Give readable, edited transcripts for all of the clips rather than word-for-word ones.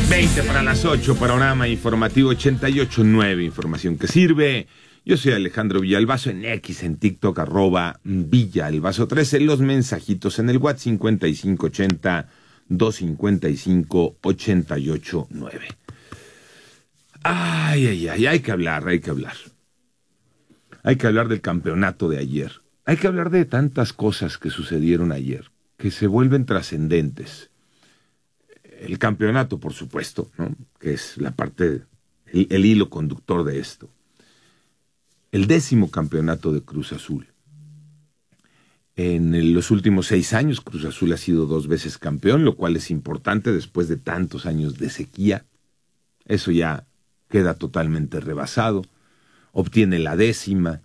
20 para las 8, panorama informativo 88.9, información que sirve. Yo soy Alejandro Villalbazo, en X, en TikTok, @Villalbazo13, los mensajitos en el WhatsApp 5580-255-889. Ay, hay que hablar. Hay que hablar del campeonato de ayer. Hay que hablar de tantas cosas que sucedieron ayer, que se vuelven trascendentes. El campeonato, por supuesto, ¿no? Que es la parte, el hilo conductor de esto. El 10º campeonato de Cruz Azul. En los últimos 6 años, Cruz Azul ha sido 2 veces campeón, lo cual es importante después de tantos años de sequía. Eso ya queda totalmente rebasado. Obtiene la 10ª.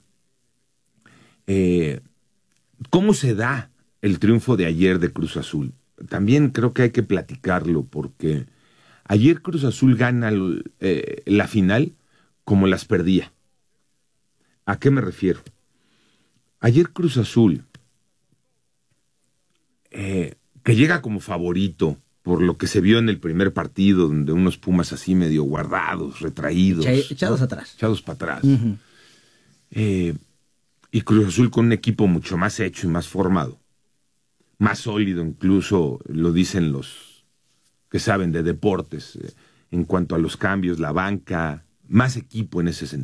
¿Cómo se da el triunfo de ayer de Cruz Azul? También creo que hay que platicarlo, porque ayer Cruz Azul gana la final como las perdía. ¿A qué me refiero? Ayer Cruz Azul, que llega como favorito por lo que se vio en el primer partido, donde unos Pumas así medio guardados, retraídos. Echados ¿no? atrás. Echados para atrás. Uh-huh. Y Cruz Azul con un equipo mucho más hecho y más formado. Más sólido, incluso lo dicen los que saben de deportes, en cuanto a los cambios, la banca, más equipo en ese sentido.